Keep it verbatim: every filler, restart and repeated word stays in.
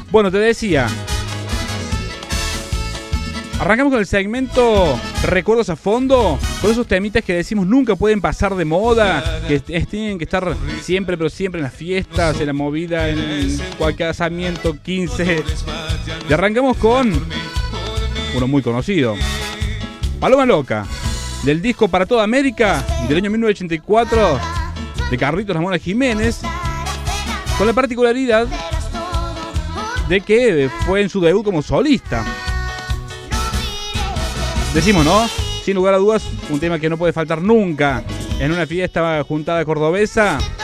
Bueno, te decía, arrancamos con el segmento Recuerdos a Fondo, con esos temitas que decimos nunca pueden pasar de moda, que es, tienen que estar siempre, pero siempre en las fiestas, en la movida, en cualquier casamiento, quince. Y arrancamos con uno muy conocido, Paloma Loca, del disco Para Toda América, del año mil novecientos ochenta y cuatro, de Carlitos La Mona Jiménez, con la particularidad de que fue en su debut como solista. Decimos, ¿no? Sin lugar a dudas, un tema que no puede faltar nunca en una fiesta juntada cordobesa.